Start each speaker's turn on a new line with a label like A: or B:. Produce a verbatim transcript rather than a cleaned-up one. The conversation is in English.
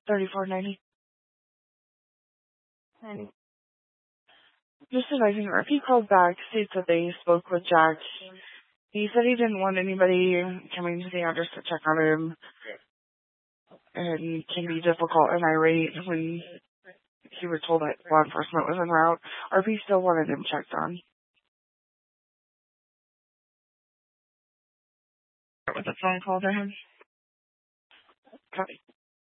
A: thirty-four ninety.
B: And
A: Just advising her, if he called back, states that they spoke with Jack. He said he didn't want anybody coming to the address to check on him, and can be difficult and irate when he was told that law enforcement was en route. R P still wanted him checked on. With a phone call to him. Copy.